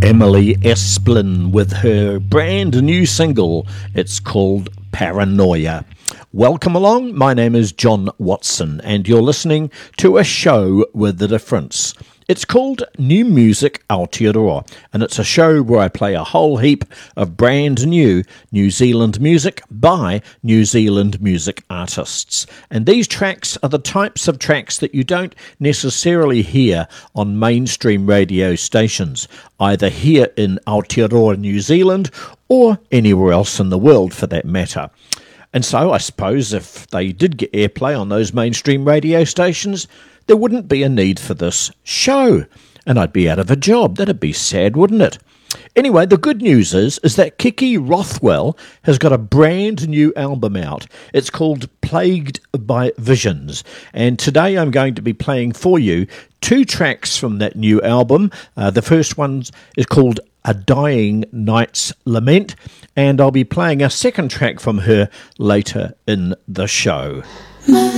Emily Esplin with her brand new single. It's called Paranoia. Welcome along. My name is John Watson, and you're listening to a show with a difference. It's called New Music Aotearoa, and it's a show where I play a whole heap of brand new New Zealand music by New Zealand music artists. And these tracks are the types of tracks that you don't necessarily hear on mainstream radio stations, either here in Aotearoa, New Zealand, or anywhere else in the world for that matter. And so I suppose if they did get airplay on those mainstream radio stations, there wouldn't be a need for this show, and I'd be out of a job. That'd be sad, wouldn't it? Anyway, the good news is that Kiki Rothwell has got a brand new album out. It's called Plagued by Visions, and today I'm going to be playing for you two tracks from that new album. The first one is called A Dying Night's Lament, and I'll be playing a second track from her later in the show.